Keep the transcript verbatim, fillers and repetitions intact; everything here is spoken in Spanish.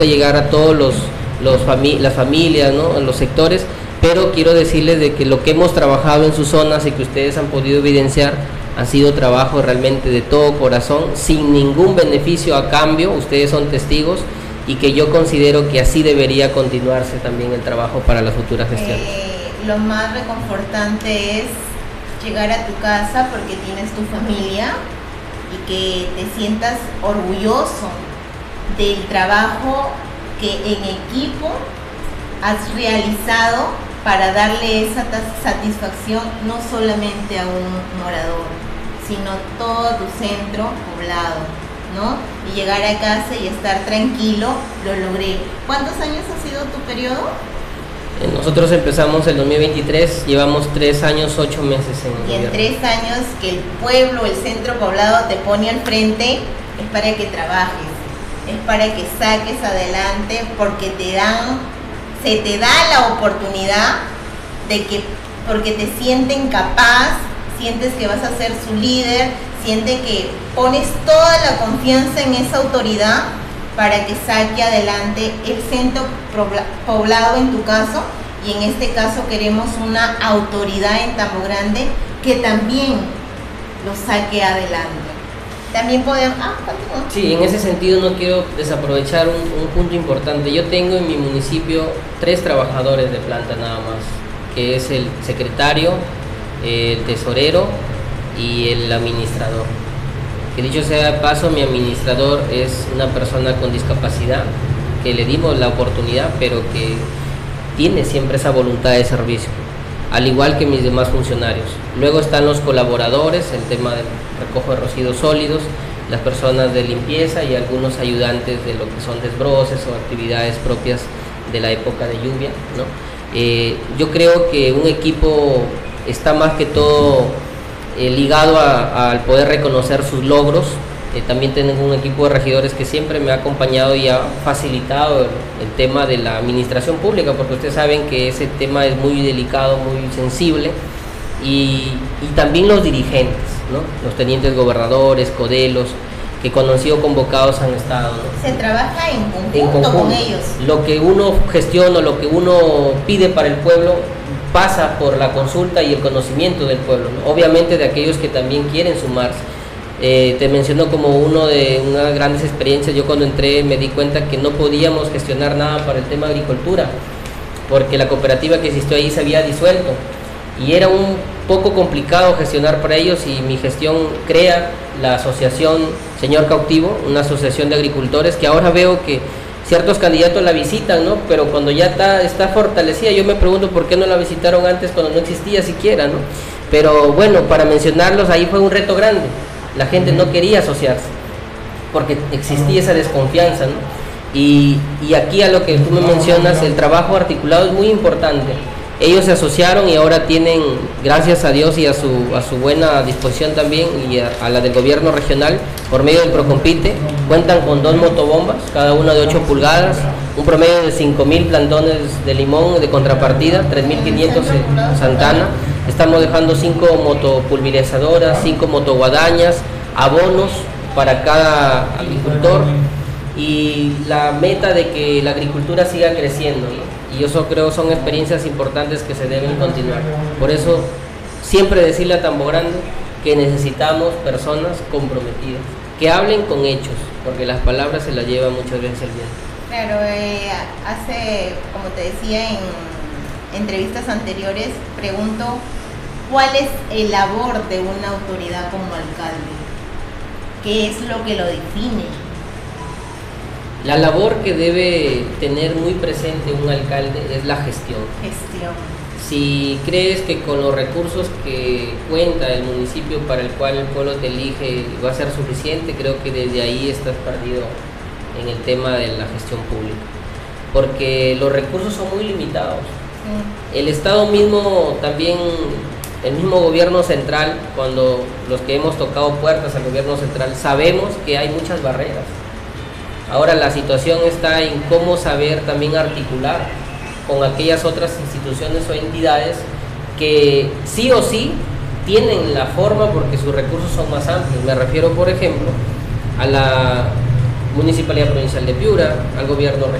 llegar a todos los, los fami las familias, ¿no? Los sectores, pero quiero decirles de que lo que hemos trabajado en sus zonas y que ustedes han podido evidenciar ha sido trabajo realmente de todo corazón, sin ningún beneficio a cambio, ustedes son testigos, y que yo considero que así debería continuarse también el trabajo para las futuras gestiones. Eh, lo más reconfortante es llegar a tu casa porque tienes tu familia y que te sientas orgulloso del trabajo que en equipo has realizado para darle esa satisfacción no solamente a un morador, sino todo tu centro poblado, ¿no? Y llegar a casa y estar tranquilo, lo logré. ¿Cuántos años ha sido tu periodo? Nosotros empezamos el dos mil veintitrés, llevamos tres años, ocho meses en el Y en gobierno. tres años que el pueblo, el centro poblado te pone al frente, es para que trabajes, es para que saques adelante, porque te dan, se te da la oportunidad de que, porque te sienten capaz, sientes que vas a ser su líder, sientes que pones toda la confianza en esa autoridad para que saque adelante el centro poblado en tu caso, y en este caso queremos una autoridad en Tambo Grande que también lo saque adelante. También podemos... Ah, continúa. Sí, en ese sentido no quiero desaprovechar un, un punto importante. Yo tengo en mi municipio tres trabajadores de planta nada más, que es el secretario, el tesorero y el administrador. Que dicho sea de paso, mi administrador es una persona con discapacidad, que le dimos la oportunidad, pero que tiene siempre esa voluntad de servicio, al igual que mis demás funcionarios. Luego están los colaboradores, el tema del recojo de residuos sólidos, las personas de limpieza y algunos ayudantes de lo que son desbroces o actividades propias de la época de lluvia, ¿no? Eh, yo creo que un equipo está más que todo eh, ligado al poder reconocer sus logros. Eh, también tengo un equipo de regidores que siempre me ha acompañado y ha facilitado el, el tema de la administración pública, porque ustedes saben que ese tema es muy delicado, muy sensible, y, y también los dirigentes, ¿no? Los tenientes gobernadores, codelos, que cuando han sido convocados han estado, ¿no? Se trabaja en conjunto, en conjunto con ellos. Lo que uno gestiona, lo que uno pide para el pueblo, pasa por la consulta y el conocimiento del pueblo, ¿no? Obviamente de aquellos que también quieren sumarse. Eh, te menciono como uno de unas grandes experiencias. Yo cuando entré me di cuenta que no podíamos gestionar nada para el tema de agricultura, porque la cooperativa que existió ahí se había disuelto y era un poco complicado gestionar para ellos, y mi gestión crea la asociación Señor Cautivo, una asociación de agricultores que ahora veo que ciertos candidatos la visitan, ¿no? Pero cuando ya está, está fortalecida, yo me pregunto por qué no la visitaron antes cuando no existía siquiera, ¿no? Pero bueno, para mencionarlos, ahí fue un reto grande. La gente no quería asociarse porque existía esa desconfianza, ¿no? Y, y aquí a lo que tú me mencionas, el trabajo articulado es muy importante. Ellos se asociaron y ahora tienen, gracias a Dios y a su, a su buena disposición también, y a, a la del gobierno regional, por medio del Procompite, cuentan con dos motobombas, cada una de ocho pulgadas, un promedio de cinco mil plantones de limón de contrapartida, tres mil quinientos en Santana. Estamos dejando cinco motopulverizadoras, cinco motoguadañas, abonos para cada agricultor, y la meta de que la agricultura siga creciendo, ¿no? Y eso creo son experiencias importantes que se deben continuar. Por eso siempre decirle a Tambo Grande que necesitamos personas comprometidas, que hablen con hechos, porque las palabras se las lleva muchas veces el viento. Claro, eh, hace, como te decía en entrevistas anteriores, pregunto, ¿cuál es el labor de una autoridad como alcalde? ¿Qué es lo que lo define? La labor que debe tener muy presente un alcalde es la gestión. Gestión. Si crees que con los recursos que cuenta el municipio para el cual el pueblo te elige va a ser suficiente, creo que desde ahí estás perdido en el tema de la gestión pública, porque los recursos son muy limitados. Sí. El Estado mismo también, el mismo gobierno central, cuando los que hemos tocado puertas al gobierno central, sabemos que hay muchas barreras. Ahora la situación está en cómo saber también articular con aquellas otras instituciones o entidades que sí o sí tienen la forma porque sus recursos son más amplios. Me refiero, por ejemplo, a la Municipalidad Provincial de Piura, al gobierno